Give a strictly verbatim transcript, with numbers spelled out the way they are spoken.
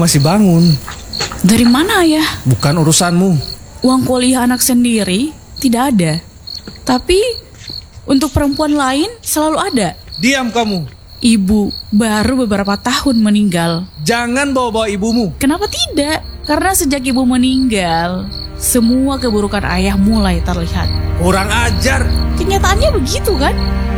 masih bangun. Dari mana ayah? Bukan urusanmu. Uang kuliah anak sendiri tidak ada. Tapi untuk perempuan lain selalu ada. Diam kamu. Ibu baru beberapa tahun meninggal. Jangan bawa-bawa ibumu. Kenapa tidak? Karena sejak ibu meninggal, semua keburukan ayah mulai terlihat. Kurang ajar. Kenyataannya begitu kan?